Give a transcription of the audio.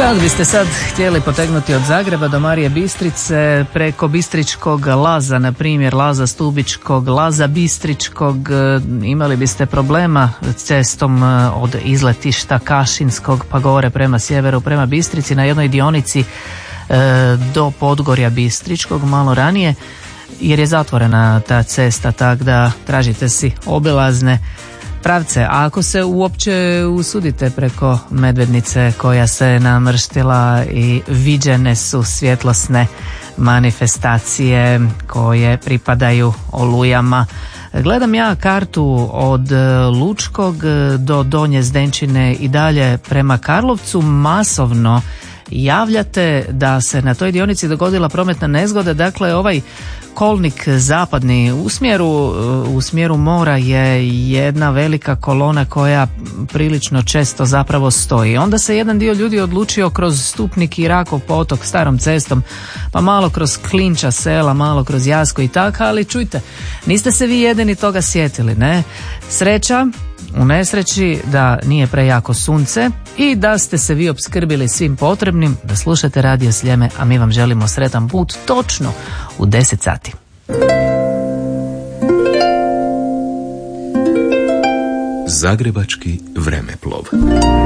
Kad biste sad htjeli potegnuti od Zagreba do Marije Bistrice preko Bistričkog laza, na primjer laza Stubičkog, laza Bistričkog, imali biste problema cestom od izletišta Kašinskog pa gore prema sjeveru, prema Bistrici na jednoj dionici do Podgorja Bistričkog malo ranije, jer je zatvorena ta cesta, tako da tražite si obilazne pravce. A ako se uopće usudite preko Medvednice koja se namrštila i viđene su svjetlosne manifestacije koje pripadaju olujama. Gledam ja kartu od Lučkog do Donje Zdenčine i dalje prema Karlovcu, masovno javljate da se na toj dionici dogodila prometna nezgoda. Dakle, ovaj kolnik zapadni u smjeru mora je jedna velika kolona koja prilično često zapravo stoji. Onda se jedan dio ljudi odlučio kroz Stupnik i Rakov potok starom cestom, pa malo kroz Klinča sela, malo kroz Jasko i tako, ali čujte, niste se vi jedini toga sjetili, ne? Sreća u nesreći da nije prejako sunce i da ste se vi opskrbili svim potrebnim, da slušate Radio Sljeme, a mi vam želimo sretan put točno u 10 sati. Zagrebački vremeplov.